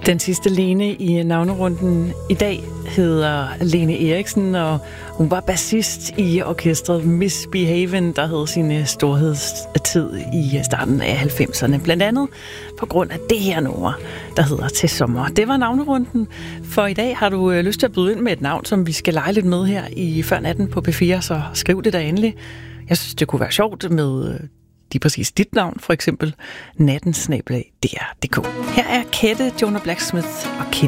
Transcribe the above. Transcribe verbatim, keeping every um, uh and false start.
Den sidste Lene i navnerunden i dag hedder Lene Eriksen, og hun var bassist i orkestret Misbehavin', der havde sin storhedstid i starten af halvfemserne. Blandt andet på grund af det her nummer, der hedder Til sommer. Det var navnerunden. For i dag har du lyst til at byde ind med et navn, som vi skal lege lidt med her i Før natten på P fire, så skriv det der endelig. Jeg synes, det kunne være sjovt med lige præcis dit navn, for eksempel natten snabel-a d r punktum d k. Her er Kette, Jonah Blacksmith og Kim.